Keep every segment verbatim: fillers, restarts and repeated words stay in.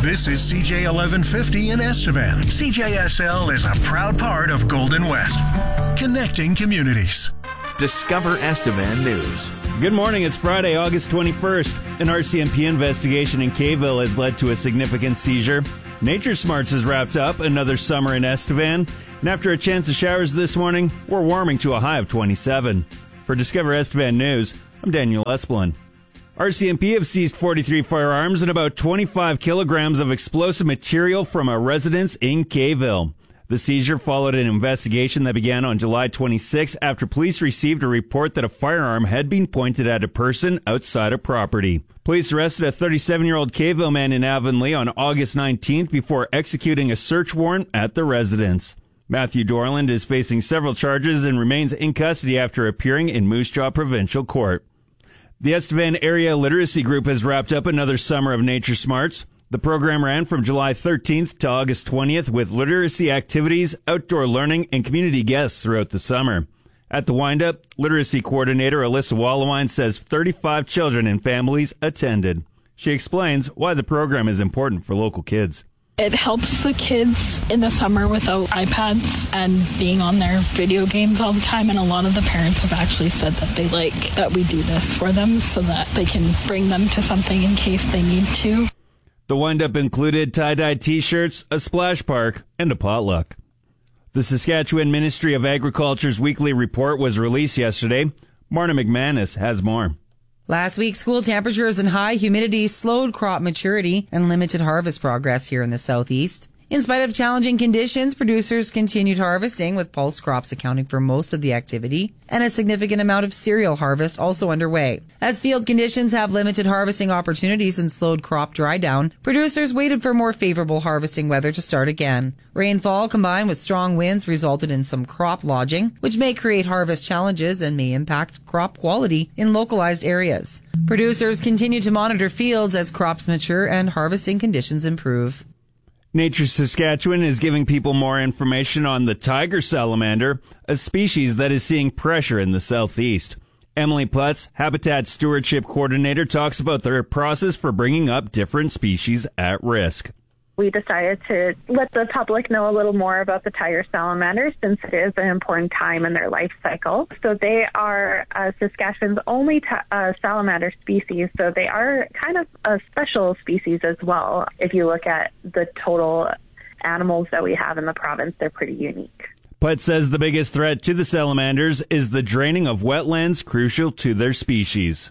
This is C J eleven fifty in Estevan. C J S L is a proud part of Golden West, connecting communities. Discover Estevan News. Good morning. It's Friday, August twenty-first. An R C M P investigation in Kayville has led to a significant seizure. Nature Smarts has wrapped up another summer in Estevan. And after a chance of showers this morning, we're warming to a high of twenty-seven. For Discover Estevan News, I'm Daniel Esplin. R C M P have seized forty-three firearms and about twenty-five kilograms of explosive material from a residence in Kayville. The seizure followed an investigation that began on July twenty-sixth after police received a report that a firearm had been pointed at a person outside a property. Police arrested a thirty-seven-year-old Kayville man in Avonlea on August nineteenth before executing a search warrant at the residence. Matthew Dorland is facing several charges and remains in custody after appearing in Moose Jaw Provincial Court. The Estevan Area Literacy Group has wrapped up another summer of Nature Smarts. The program ran from July thirteenth to August twentieth with literacy activities, outdoor learning, and community guests throughout the summer. At the wind-up, literacy coordinator Alyssa Wallawine says thirty-five children and families attended. She explains why the program is important for local kids. It helps the kids in the summer without iPads and being on their video games all the time. And a lot of the parents have actually said that they like that we do this for them so that they can bring them to something in case they need to. The wind-up included tie-dye t-shirts, a splash park, and a potluck. The Saskatchewan Ministry of Agriculture's weekly report was released yesterday. Marna McManus has more. Last week, school temperatures and high humidity slowed crop maturity and limited harvest progress here in the southeast. In spite of challenging conditions, producers continued harvesting, with pulse crops accounting for most of the activity, and a significant amount of cereal harvest also underway. As field conditions have limited harvesting opportunities and slowed crop dry down, producers waited for more favorable harvesting weather to start again. Rainfall combined with strong winds resulted in some crop lodging, which may create harvest challenges and may impact crop quality in localized areas. Producers continue to monitor fields as crops mature and harvesting conditions improve. Nature Saskatchewan is giving people more information on the tiger salamander, a species that is seeing pressure in the southeast. Emily Putz, Habitat Stewardship Coordinator, talks about their process for bringing up different species at risk. We decided to let the public know a little more about the tiger salamanders since it is an important time in their life cycle. So they are uh, Saskatchewan's only t- uh, salamander species, so they are kind of a special species as well. If you look at the total animals that we have in the province, they're pretty unique. Putt says the biggest threat to the salamanders is the draining of wetlands crucial to their species.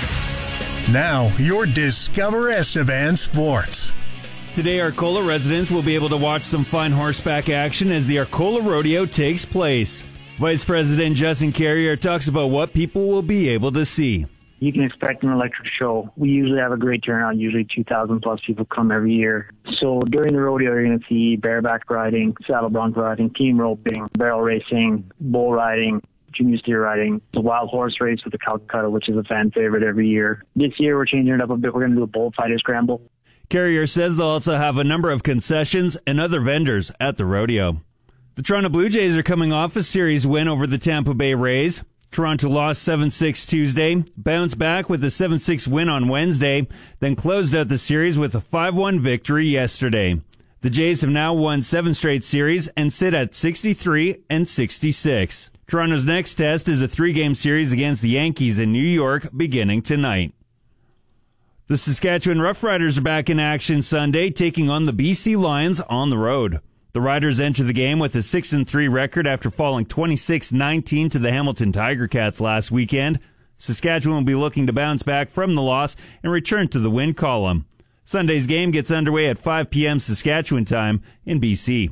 Now, your Discover Estevan Sports. Today, Arcola residents will be able to watch some fine horseback action as the Arcola Rodeo takes place. Vice President Justin Carrier talks about what people will be able to see. You can expect an electric show. We usually have a great turnout. Usually two thousand plus people come every year. So during the rodeo, you're going to see bareback riding, saddle bronc riding, team roping, barrel racing, bull riding, junior steer riding, the wild horse race with the Calcutta, which is a fan favorite every year. This year, we're changing it up a bit. We're going to do a bullfighter scramble. Carrier says they'll also have a number of concessions and other vendors at the rodeo. The Toronto Blue Jays are coming off a series win over the Tampa Bay Rays. Toronto lost seven six Tuesday, bounced back with a seven six win on Wednesday, then closed out the series with a five one victory yesterday. The Jays have now won seven straight series and sit at sixty-three and sixty-six. Toronto's next test is a three-game series against the Yankees in New York beginning tonight. The Saskatchewan Roughriders are back in action Sunday, taking on the B C Lions on the road. The Riders enter the game with a six and three record after falling twenty-six nineteen to the Hamilton Tiger Cats last weekend. Saskatchewan will be looking to bounce back from the loss and return to the win column. Sunday's game gets underway at five p.m. Saskatchewan time in B C.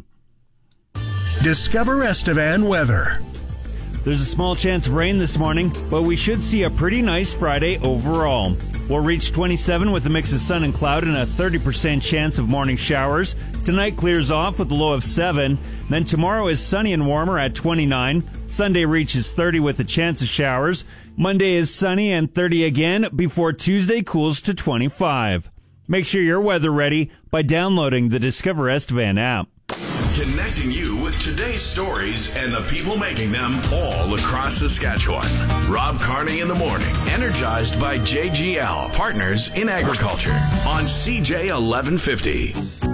Discover Estevan weather. There's a small chance of rain this morning, but we should see a pretty nice Friday overall. We'll reach twenty-seven with a mix of sun and cloud and a thirty percent chance of morning showers. Tonight clears off with a low of seven. Then tomorrow is sunny and warmer at twenty-nine. Sunday reaches thirty with a chance of showers. Monday is sunny and thirty again before Tuesday cools to twenty-five. Make sure you're weather ready by downloading the Discover Estevan app. Connecting you with today's stories and the people making them all across Saskatchewan. Rob Carney in the morning, energized by J G L, Partners in Agriculture, on C J eleven fifty.